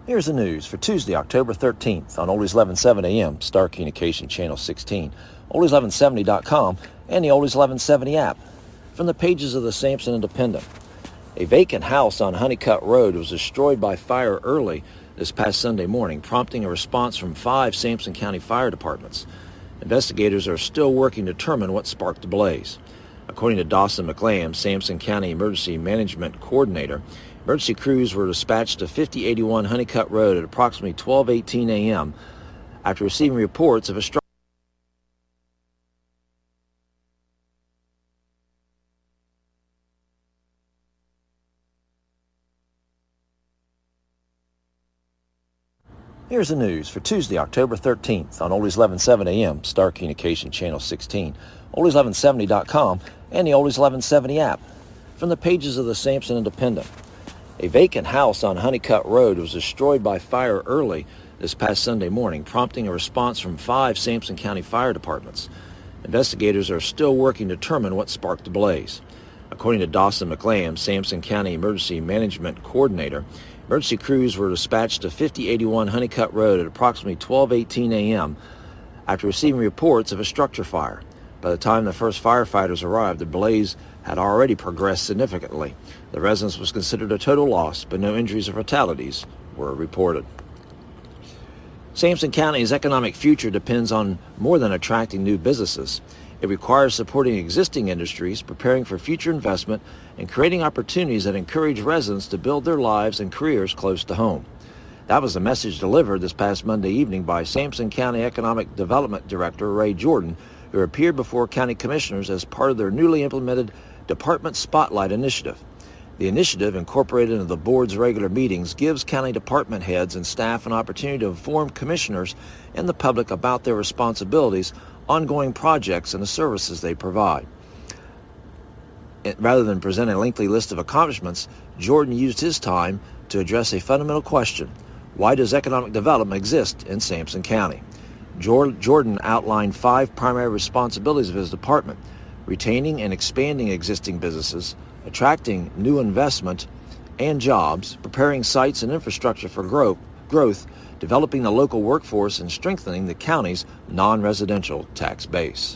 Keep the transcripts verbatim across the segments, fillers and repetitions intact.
Here's the news for Tuesday, October thirteenth on Oldies eleven seventy A M, Star Communication Channel sixteen, oldies eleven seventy dot com, and the Oldies eleven seventy app. From the pages of the Sampson Independent. A vacant house on Honeycutt Road was destroyed by fire early this past Sunday morning, prompting a response from five Sampson County fire departments. Investigators are still working to determine what sparked the blaze. According to Dawson McLam, Sampson County Emergency Management Coordinator, emergency crews were dispatched to fifty eighty-one Honeycutt Road at approximately twelve eighteen A M after receiving reports of a structure. Here's the news for Tuesday, October thirteenth on Oldies eleven seventy A M, Star Communication Channel sixteen, oldies eleven seventy dot com, and the Oldies eleven seventy app. From the pages of the Sampson Independent. A vacant house on Honeycutt Road was destroyed by fire early this past Sunday morning, prompting a response from five Sampson County fire departments. Investigators are still working to determine what sparked the blaze. According to Dawson McLam, Sampson County Emergency Management Coordinator, emergency crews were dispatched to fifty eighty-one Honeycutt Road at approximately twelve eighteen A M after receiving reports of a structure fire. By the time the first firefighters arrived, the blaze had already progressed significantly. The residence was considered a total loss, but no injuries or fatalities were reported. Sampson County's economic future depends on more than attracting new businesses. It requires supporting existing industries, preparing for future investment, and creating opportunities that encourage residents to build their lives and careers close to home. That was the message delivered this past Monday evening by Sampson County Economic Development Director Ray Jordan, who appeared before county commissioners as part of their newly implemented Department Spotlight Initiative. The initiative, incorporated into the board's regular meetings, gives county department heads and staff an opportunity to inform commissioners and the public about their responsibilities, ongoing projects, and the services they provide. It, rather than present a lengthy list of accomplishments, Jordan used his time to address a fundamental question: why does economic development exist in Sampson County? Jordan outlined five primary responsibilities of his department: retaining and expanding existing businesses, attracting new investment and jobs, preparing sites and infrastructure for growth, growth, developing the local workforce, and strengthening the county's non-residential tax base.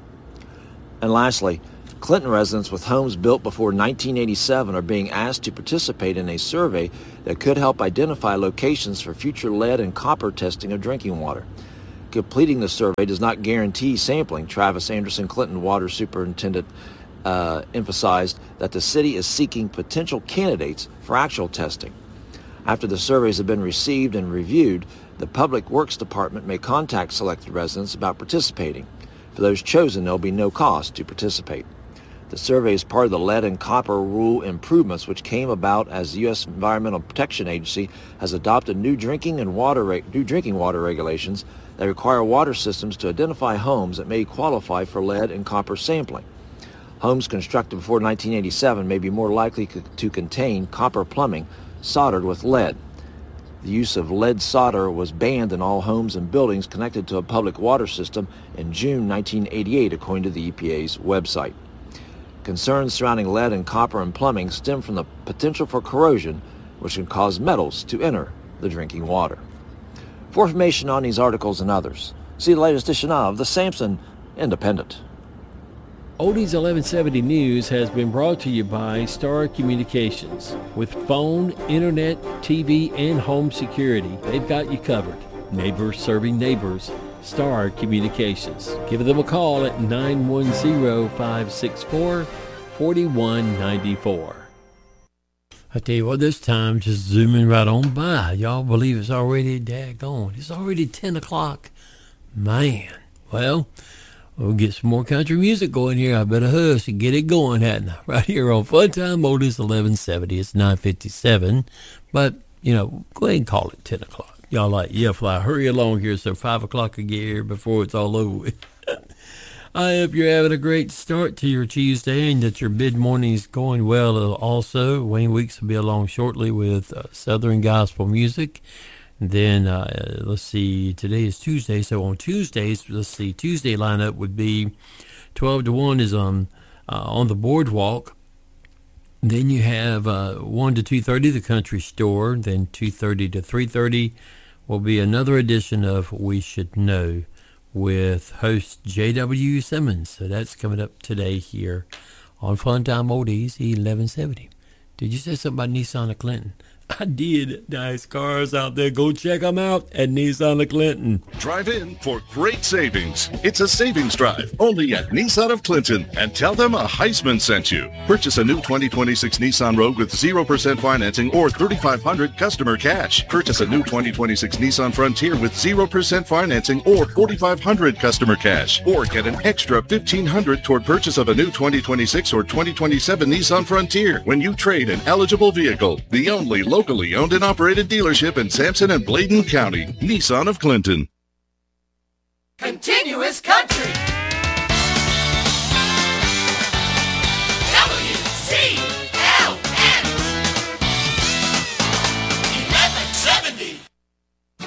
And lastly, Clinton residents with homes built before nineteen eighty-seven are being asked to participate in a survey that could help identify locations for future lead and copper testing of drinking water. Completing the survey does not guarantee sampling. Travis Anderson, Clinton Water Superintendent, uh, emphasized that the city is seeking potential candidates for actual testing. After the surveys have been received and reviewed, the Public Works Department may contact selected residents about participating. For those chosen, there will be no cost to participate. The survey is part of the lead and copper rule improvements, which came about as the U S Environmental Protection Agency has adopted new drinking and water re- new drinking water regulations that require water systems to identify homes that may qualify for lead and copper sampling. Homes constructed before nineteen eighty-seven may be more likely co- to contain copper plumbing soldered with lead. The use of lead solder was banned in all homes and buildings connected to a public water system in June nineteen eighty-eight, according to the E P A's website. Concerns surrounding lead and copper in plumbing stem from the potential for corrosion, which can cause metals to enter the drinking water. For information on these articles and others, see the latest edition of the Sampson Independent. Oldies eleven seventy News has been brought to you by Star Communications. With phone, internet, T V, and home security, they've got you covered. Neighbors serving neighbors. Star Communications. Give them a call at nine one zero, five six four, four one nine four. I tell you what, this time just zooming right on by. Y'all believe it's already daggone. It's already ten o'clock. Man. Well, we'll get some more country music going here. I better hush and get it going, hadn't I? Right here on Fun Time Oldies eleven seventy. It's nine fifty-seven. But, you know, go ahead and call it ten o'clock. Y'all like, yeah, fly, hurry along here so five o'clock can get here before it's all over with. I hope you're having a great start to your Tuesday and that your mid-morning is going well also. Wayne Weeks will be along shortly with uh, Southern Gospel music. And then, uh, let's see, today is Tuesday, so on Tuesdays, let's see, Tuesday lineup would be twelve to one is on, uh, on the boardwalk. Then you have uh, one to two thirty, the Country Store. Then two thirty to three thirty will be another edition of We Should Know with host J W Simmons. So that's coming up today here on Funtime Oldies eleven seventy. Did you say something about Nissan of Clinton? I did. Nice cars out there. Go check them out at Nissan of Clinton. Drive in for great savings. It's a savings drive only at Nissan of Clinton. And tell them a Heisman sent you. Purchase a new twenty twenty-six Nissan Rogue with zero percent financing or thirty-five hundred dollars customer cash. Purchase a new twenty twenty-six Nissan Frontier with zero percent financing or forty-five hundred dollars customer cash. Or get an extra fifteen hundred dollars toward purchase of a new twenty twenty-six or twenty twenty-seven Nissan Frontier when you trade an eligible vehicle. The only locally owned and operated dealership in Sampson and Bladen County. Nissan of Clinton. Continuous country.